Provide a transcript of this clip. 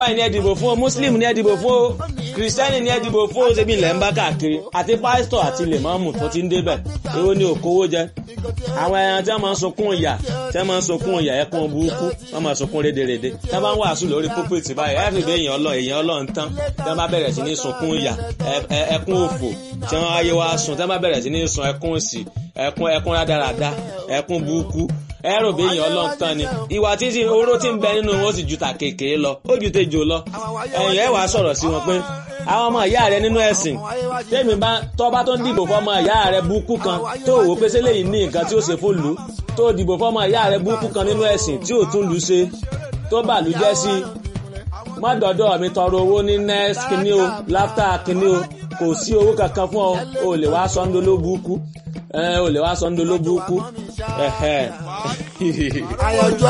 ní ẹ dìbò fún o, Muslim ní ẹ dìbò fún o, Kìrìsìtẹ́nì ní ẹ dìbò fún o, ṣebí ilẹ̀ ń bá káàkiri àti pásítọ̀ àti lèmọ́ọ̀mù tó ti ń débẹ̀ èwo ni òkòwò jẹ. Àwọn ẹran tí wọ́n máa ń sunkún ìyà ẹkún burúkú wọ́n máa sunkún rédèrèdè tí wọ́n bá ń wàásù lórí púpìtì báyìí ẹ fi èèyàn Ọlọ́run tán tí wọ́n bá bẹ̀rẹ̀ sí ní sunkún ìyà ẹkún òfò tí wọ́n ayé wa sùn tí wọ́n bá bẹ̀rẹ̀ sí ní sun ẹkún òsì ẹkún rádaràda ẹkún burúkú ẹrù bí èèyàn Ọlọ́run tán ni ìwà tí oró tí ń bẹ nínú wọn ó sì ju ta kékeré lọ ó ju tejò lọ. ẹ̀yin ẹ wàá sọ̀rọ̀ sí wọn pé àwọn ọmọ ìyá rẹ nínú ẹ̀sìn tèmi bá tọ́ba tó ń dìbò fọmọ ìyá rẹ búkú kan tó wò pé sẹ́lẹ̀ yìí ní nǹkan tí ó ṣe fún lù tó dìbò fọmọ ìyá rẹ búkú kan nínú ẹ̀sìn tí ò tún lù ṣe tó bà lù jẹ́ sí má dọ̀dọ̀ mi tọrọ owó ní next kíní o láftà kíní o kò sí owó kankan fún ọ o lè wá sọ́ńdó ló búkú o lè wá sọ́ńdó ló búkú. àyànjọ